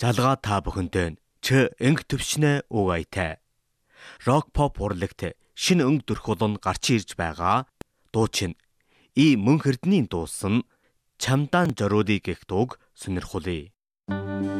Жалгаа та бүхэндээ ч энг төвшнээ угайтай. Рок поп урлагт шинэ өнг дөрхөлн гарч ирж байгаа. Дуу чинь И мөн хэрдний дуусан чамдаан зориулъя гэх дууг сонирхуулъя.